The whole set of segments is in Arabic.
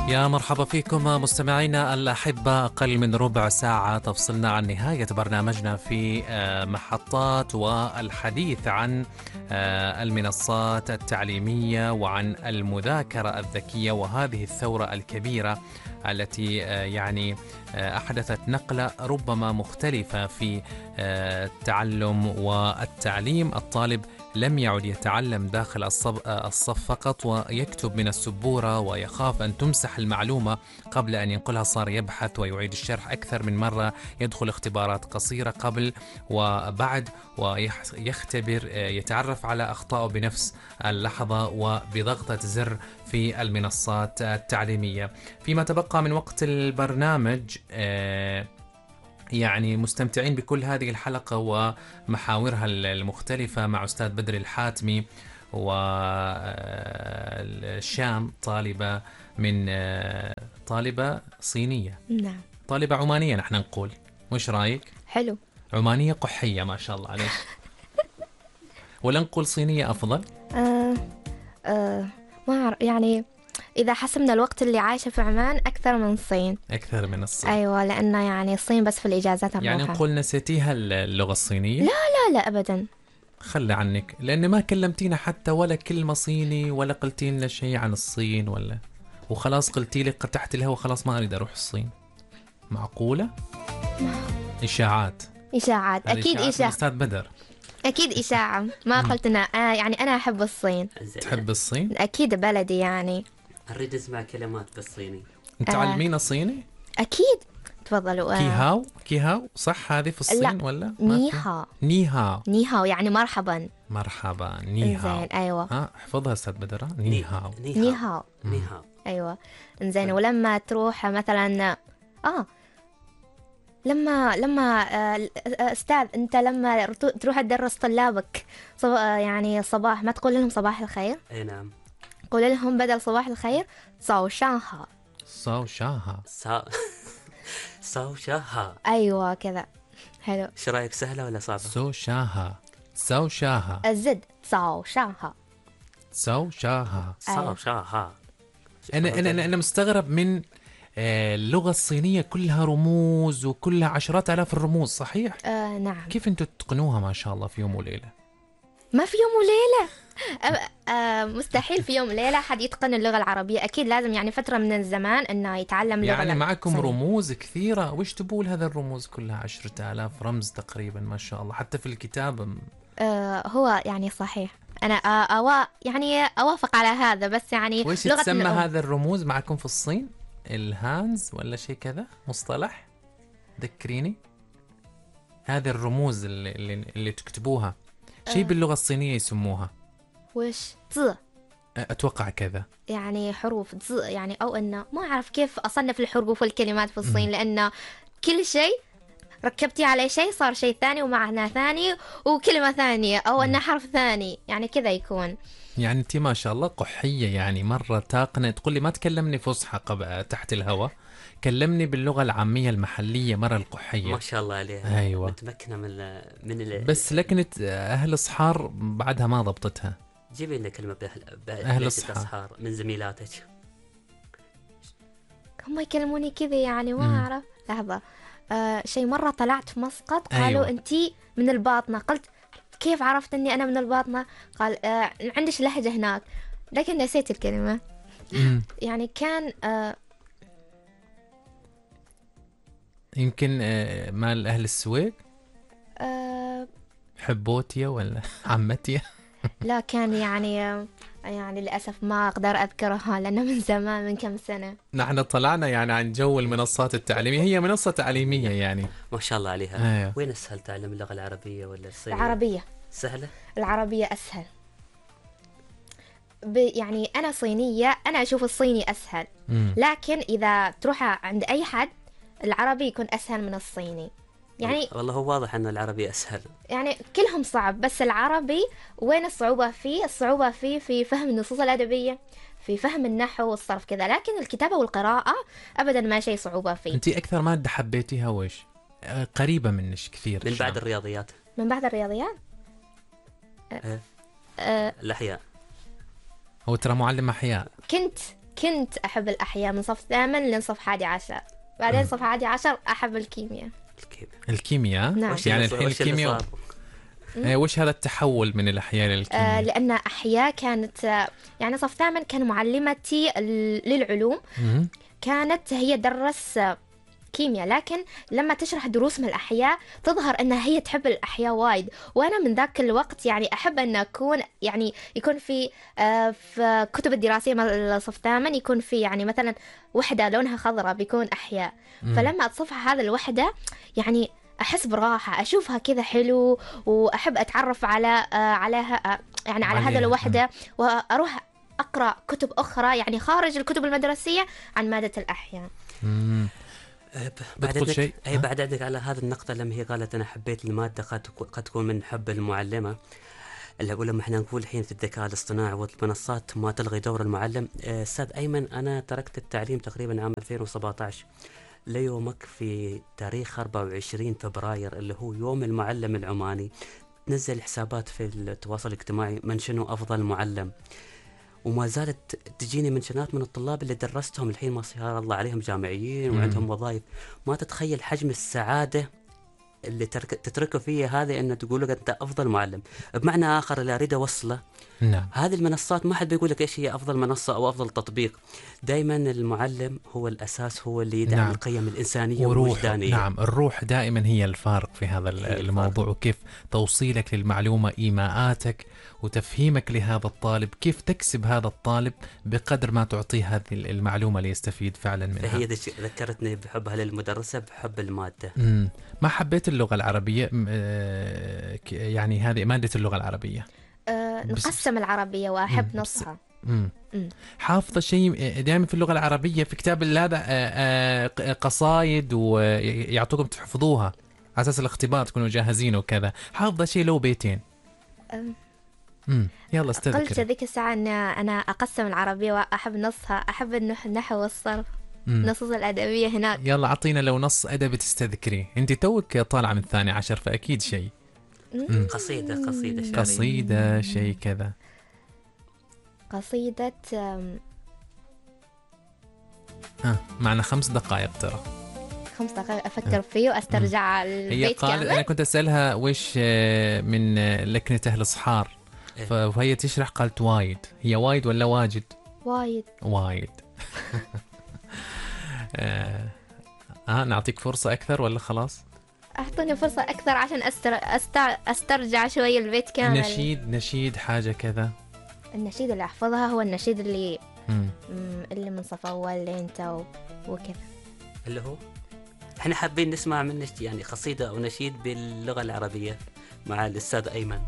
يا مرحبا فيكم مستمعينا الأحبة. أقل من ربع ساعة تفصلنا عن نهاية برنامجنا في محطات والحديث عن المنصات التعليمية وعن المذاكرة الذكية وهذه الثورة الكبيرة التي أحدثت نقلة ربما مختلفة في التعلم والتعليم. الطالب لم يعد يتعلم داخل الصف فقط ويكتب من السبورة ويخاف أن تمسح المعلومة قبل أن ينقلها، صار يبحث ويعيد الشرح أكثر من مرة، يدخل اختبارات قصيرة قبل وبعد ويختبر، يتعرف على أخطائه بنفس اللحظة وبضغطة زر في المنصات التعليمية. فيما تبقى من وقت البرنامج مستمتعين بكل هذه الحلقة ومحاورها المختلفة مع أستاذ بدر الحاتمي والشام، طالبة صينية. نعم. طالبة عمانية نحن نقول، وش رأيك؟ حلو. عمانية قحية ما شاء الله عليك. ولا نقول صينية أفضل؟ ما أعرف، إذا حسبنا الوقت اللي عايشة في عمان أكثر من الصين. أكثر من الصين. أيوة، لأنه الصين بس في الإجازات نروحها. نقول نسيتيها اللغة الصينية؟ لا أبدا. خلي عنك، لأن ما كلمتينا حتى ولا كلمة صيني ولا قلتي لنا شيء عن الصين ولا، وخلاص قلتي لي قطعت الهوا خلاص ما أريد أروح الصين. معقولة؟ إشاعات أكيد إشاعة. أستاذ بدر أكيد إشاعة. ما قلت أنا أحب الصين. تحب الصين؟ أكيد بلدي أريد أسمع كلمات بالصيني. تعلمين صيني؟ أكيد. تفضلوا. كيهاو صح هذه في الصين؟ لا. ولا نيهاو مرحبا. نيهاو. إنزين. أيوة. احفظها أستاذ بدر. نيهاو. أيوة. إنزين. ولما تروح مثلا لما أستاذ أنت لما تروح تدرس طلابك صباح، ما تقول لهم صباح الخير؟ أي نعم. قول لهم بدل صباح الخير صاو شاها. أيوة كذا. حلو. إيش رأيك، سهلة ولا صعبة؟ ساو شاها. الزد صاو شاها. أنا مستغرب من اللغة الصينية، كلها رموز وكلها عشرات آلاف الرموز، صحيح؟ نعم. كيف أنتوا تتقنوها ما شاء الله في يوم وليلة؟ ما في يوم وليلة. مستحيل في يوم وليلة حد يتقن اللغة العربية. أكيد لازم فترة من الزمان أنه يتعلم لغة. معكم رموز كثيرة، وش تبول هذا الرموز كلها؟ 10,000 رمز تقريبا ما شاء الله، حتى في الكتاب. هو صحيح. أنا أوافق على هذا، بس وش تسمى هذا الرموز معكم في الصين؟ الهانز ولا شيء كذا مصطلح؟ ذكريني. هذه الرموز اللي تكتبوها شيء باللغة الصينية يسموها وش؟ زي. أتوقع كذا. حروف زي، أو أنه ما أعرف كيف أصنف الحروف والكلمات في الصين، لأن كل شيء ركبتي عليه شيء صار شيء ثاني ومعنى ثاني وكلمة ثانية، أو أنه حرف ثاني، كذا يكون. أنت ما شاء الله قحية، مرة تاقنة. تقول لي ما تكلمني فصحى تحت الهواء، كلمني باللغة العامية المحلية مرة القحية. ما شاء الله عليها. أيوة. متمكنة بس لكنة أهل صحار بعدها ما ضبطتها. جيبي لنا كلمة أهل الصحار من زميلاتك. هم يكلموني كذا ما أعرف. لحظة. شيء مرة طلعت في مسقط قالوا أيوة. أنتي من الباطنة. قلت كيف عرفت أني أنا من الباطنة؟ قال عندش لهجة هناك، لكن نسيت الكلمة. كان يمكن مال أهل السويق. حبوتيا ولا عمتيا. لا، كان للأسف ما أقدر أذكرها لأنه من زمان، من كم سنة. نحن طلعنا عن جو المنصات التعليمية. هي منصة تعليمية ما شاء الله عليها. أيوة. وين أسهل تعلم اللغة العربية ولا الصينية؟ العربية سهلة. العربية أسهل. أنا صينية، أنا أشوف الصيني أسهل. لكن إذا تروح عند أي حد العربي يكون أسهل من الصيني. والله هو واضح أن العربي أسهل. كلهم صعب، بس العربي وين الصعوبة فيه؟ الصعوبة فيه في فهم النصوص الأدبية، في فهم النحو والصرف كذا، لكن الكتابة والقراءة أبدا ما شيء صعوبة فيه. أنت أكثر مادة حبيتيها وش؟ قريبة منش كثير. من بعد الرياضيات. الأحياء. هو ترى معلم أحياء. كنت أحب الأحياء من صف 8 لصف 11. بعدين صف 11 أحب الكيمياء. الكيمياء؟ نعم. يعني الحين الكيمياء وش هذا التحول من الأحياء للكيمياء؟ لأن أحياء كانت يعني صف 8 كان معلمتي للعلوم كانت هي درس كيمياء، لكن لما تشرح دروس من الأحياء تظهر أنها هي تحب الأحياء وايد. وأنا من ذاك الوقت يعني أحب أن أكون يعني يكون في في كتب الدراسية صف 8 يكون في يعني مثلا وحدة لونها خضراء بيكون أحياء. فلما أتصفح هذا الوحدة يعني أحس براحة، أشوفها كذا حلو، وأحب أتعرف على يعني على هذا الوحدة، وأروح أقرأ كتب أخرى يعني خارج الكتب المدرسية عن مادة الأحياء. بعد شيء بعد عندك على هذا النقطة لما هي قالت أنا حبيت المادة قد تكون من حب المعلمة. اللي أقول لما إحنا نقول الحين في الذكاء الاصطناعي والمنصات ما تلغي دور المعلم. أستاذ أيمن، أنا تركت التعليم تقريبا عام 2017 ليومك في تاريخ 24 فبراير اللي هو يوم المعلم العماني. نزل حسابات في التواصل الاجتماعي من شنو أفضل معلم، وما زالت تجيني منشنات من الطلاب اللي درستهم الحين ما شاء الله عليهم جامعيين وعندهم وظائف. ما تتخيل حجم السعادة اللي تتركه فيها هذه انه تقول لك انت افضل معلم. بمعنى اخر اللي اريد اوصله، نعم، هذه المنصات ما حد بيقول لك ايش هي افضل منصه او افضل تطبيق. دائما المعلم هو الاساس، هو اللي يدعم نعم. القيم الانسانيه والوجدانيه. نعم، الروح دائما هي الفارق في هذا الموضوع، وكيف توصيلك للمعلومه، ايماءاتك وتفهيمك لهذا الطالب، كيف تكسب هذا الطالب بقدر ما تعطيه هذه المعلومه ليستفيد فعلا منها. هي ذكرتني بحبها للمدرسه، بحب الماده. ما حبيت اللغه العربيه، يعني هذه ماده اللغه العربيه نقسم العربية وأحب نصها. حافظة شيء دائما في اللغة العربية في كتاب هذا قصايد ويعطوكم تحفظوها على أساس الاختبار تكونوا جاهزين وكذا، حافظة شيء لو بيتين؟ يلا استذكر. قلت ذيك الساعة أن أنا أقسم العربية وأحب نصها، أحب النحو والصرف، نصوص الأدبية هناك. يلا عطينا لو نص أدبي تستذكريه، أنت توك طالعة من 12 فأكيد شيء. قصيدة شيء كذا. قصيدة معنا 5 دقائق ترى. 5 دقائق أفكر فيه وأسترجع البيت كامل. أنا كنت أسألها وش من لكنة أهل الصحار، فهي تشرح قالت وايد. هي وايد ولا واجد؟ وايد. نعطيك فرصة أكثر ولا خلاص؟ أعطوني فرصة أكثر عشان أسترجع شوي البيت كامل. نشيد حاجة كذا. النشيد اللي أحفظها هو النشيد اللي من صف أول لين وكذا. اللي هو احنا حابين نسمع منك يعني قصيدة أو نشيد باللغة العربية مع الأستاذ أيمن.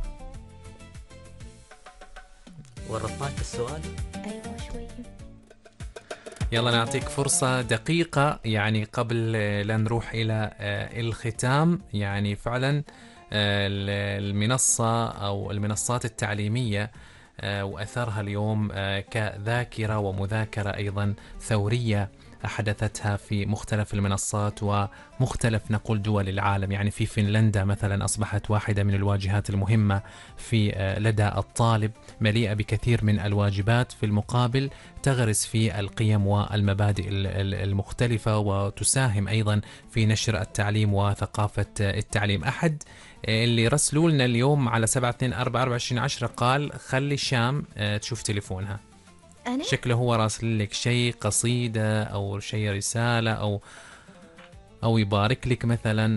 ورطناك السؤال؟ أيوة شوي. يلا نعطيك فرصة دقيقة يعني قبل لا نروح إلى الختام. يعني فعلا المنصة أو المنصات التعليمية وأثرها اليوم كذاكرة ومذاكرة أيضا ثورية حدثتها في مختلف المنصات ومختلف نقول دول العالم. يعني في فنلندا مثلا أصبحت واحدة من الواجهات المهمة في لدى الطالب، مليئة بكثير من الواجبات، في المقابل تغرس في القيم والمبادئ المختلفة وتساهم أيضا في نشر التعليم وثقافة التعليم. أحد اللي رسلوا لنا اليوم على 724420 قال خلي شام تشوف تليفونها. أنا؟ شكله هو راسل لك شيء، قصيدة أو شيء رسالة أو يبارك لك مثلا.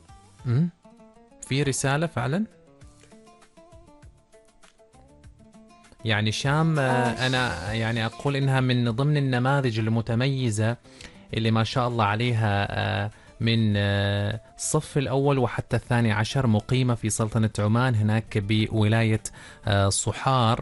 في رسالة فعلا. يعني شام أنا يعني أقول إنها من ضمن النماذج المتميزة اللي ما شاء الله عليها من الصف الأول وحتى 12 مقيمة في سلطنة عمان هناك بولاية صحار،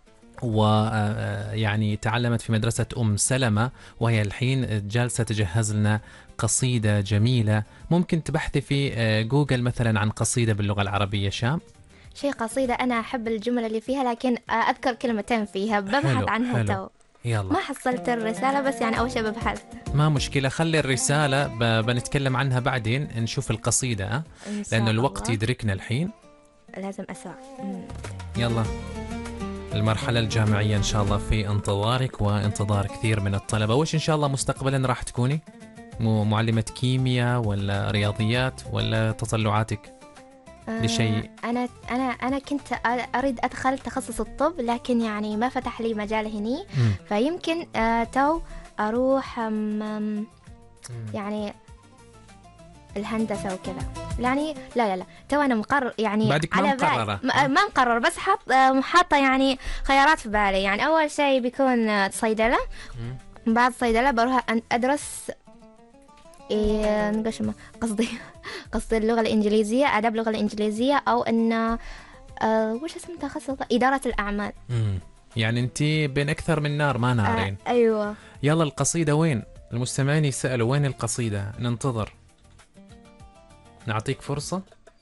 ويعني تعلمت في مدرسة أم سلمة، وهي الحين جالسة تجهز لنا قصيدة جميلة. ممكن تبحثي في جوجل مثلا عن قصيدة باللغة العربية شام. شيء قصيدة أنا أحب الجملة اللي فيها، لكن أذكر كلمتين فيها ببحث عنها تو. يلا. ما حصلت الرسالة بس يعني أول شيء ببحث. ما مشكلة، خلي الرسالة بنتكلم عنها بعدين، نشوف القصيدة لأن الوقت يدركنا الحين، لازم أسرع. يلا المرحلة الجامعية إن شاء الله في انتظارك وانتظار كثير من الطلبة. وش إن شاء الله مستقبلا راح تكوني؟ معلمة كيمياء ولا رياضيات ولا تطلعاتك لشيء؟ أنا كنت أريد أدخل تخصص الطب، لكن يعني ما فتح لي مجال هني. فيمكن تو أروح يعني الهندسة وكذا. يعني لا تو أنا مقرر يعني بعدك على مقررة. ما مقرر، بس حاطة يعني خيارات في بالي. يعني أول شيء بيكون صيدلة، بعد صيدلة بروح أدرس قصدي اللغة الإنجليزية، آداب اللغة الإنجليزية، أو أن وش اسم تخصص إدارة الأعمال. يعني أنت بين أكثر من نار ما نارين. أيوة. يلا القصيدة وين؟ المستمعين يسألوا وين القصيدة؟ ننتظر، نعطيك فرصة.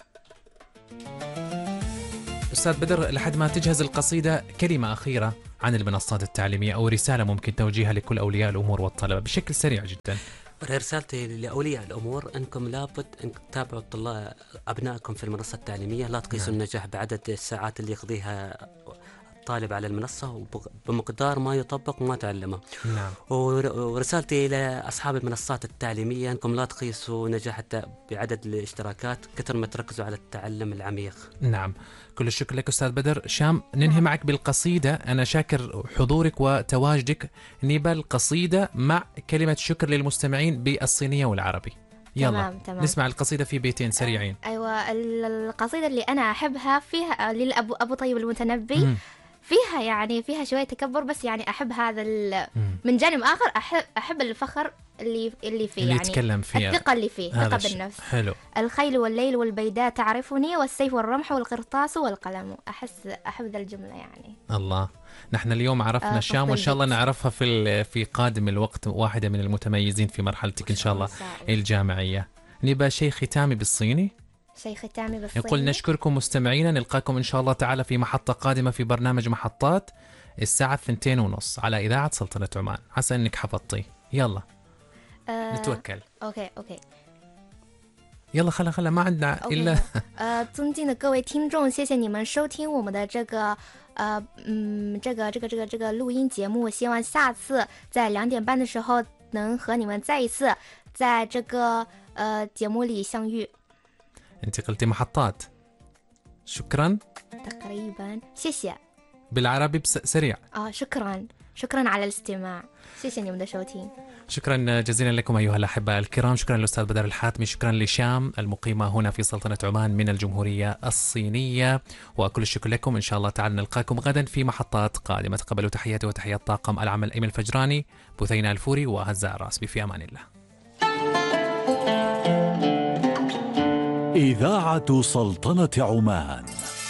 أستاذ بدر، لحد ما تجهز القصيدة، كلمة أخيرة عن المنصات التعليمية أو رسالة ممكن توجيهها لكل أولياء الأمور والطلبة بشكل سريع جدا. رسالتي لأولياء الأمور أنكم لابد أن تتابعوا أبنائكم في المنصة التعليمية، لا تقيسوا النجاح بعدد الساعات اللي يقضيها الطالب على المنصة، بمقدار ما يطبق وما تعلمه. نعم. ورسالتي إلى أصحاب المنصات التعليمية أنكم لا تقيسوا نجاح بعدد الاشتراكات كثر ما تركزوا على التعلم العميق. نعم، كل الشكر لك أستاذ بدر. شام، ننهي معك بالقصيدة. أنا شاكر حضورك وتواجدك. نبى القصيدة مع كلمة شكر للمستمعين بالصينية والعربي. يلا تمام. نسمع القصيدة في بيتين سريعين. أيوة، القصيدة اللي أنا أحبها فيها أبو طيب المتنبي. فيها يعني فيها شوية تكبر، بس يعني أحب هذا من جانب آخر أحب الفخر اللي فيه، اللي يعني يتكلم فيها، الثقة اللي فيه، ثقة بالنفس. حلو. الخيل والليل والبيداء تعرفني، والسيف والرمح والقرطاس والقلم. أحب ذا الجملة يعني. الله، نحن اليوم عرفنا شام، وإن شاء الله نعرفها في قادم الوقت واحدة من المتميزين في مرحلتك إن شاء الله الجامعية. نبى شيء ختامي بالصيني. شيء ختامي بالصيني. يقول نشكركم مستمعينا، نلقاكم إن شاء الله تعالى في محطة قادمة في برنامج محطات الساعة 2:30 على إذاعة سلطنة عمان. عسى أنك حفظتي. يلا نتوكل. أوكي. يلا خلا ما عندنا إلا 尊敬的各位听众，谢谢你们收听我们的这个录音节目。希望下次在2点半的时候能和你们再一次在这个节目里相遇。 أنت قلتي محطات. شكرا. تقريبا. 谢谢 بالعربي سريع. شكرا على الاستماع. 谢谢你们的收听. شكرا جزيلا لكم أيها الأحباء الكرام. شكرا للأستاذ بدر الحاتمي. شكرا لشام المقيمة هنا في سلطنة عمان من الجمهورية الصينية. وكل الشكر لكم. إن شاء الله تعالى نلقاكم غدا في محطات قادمة. تقبلوا تحياتي وتحيات طاقم العمل أيمن الفجراني، بثينة الفوري وهزاء الراسبي. في أمان الله. إذاعة سلطنة عمان.